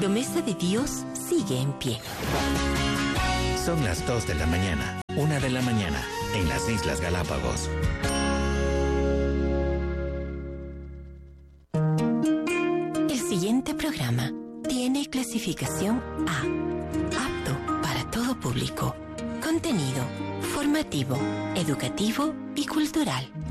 promesa de Dios sigue en pie. Son las 2 de la mañana, 1 de la mañana, en las Islas Galápagos. El siguiente programa tiene clasificación A, apto para todo público. Contenido formativo, educativo y cultural.